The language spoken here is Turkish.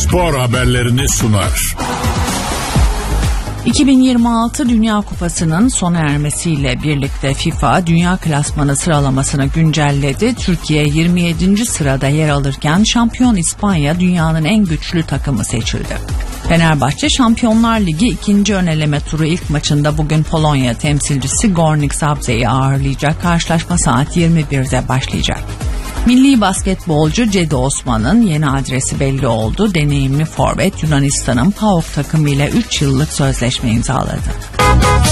spor haberlerini sunar. 2026 Dünya Kupası'nın sona ermesiyle birlikte FIFA Dünya Klasmanı sıralamasını güncelledi. Türkiye 27. sırada yer alırken şampiyon İspanya dünyanın en güçlü takımı seçildi. Fenerbahçe Şampiyonlar Ligi 2. öneleme turu ilk maçında bugün Polonya temsilcisi Górnik Zabrze'yi ağırlayacak. Karşılaşma saat 21'de başlayacak. Milli basketbolcu Cedi Osman'ın yeni adresi belli oldu. Deneyimli forvet Yunanistan'ın PAOK takımıyla 3 yıllık sözleşme imzaladı.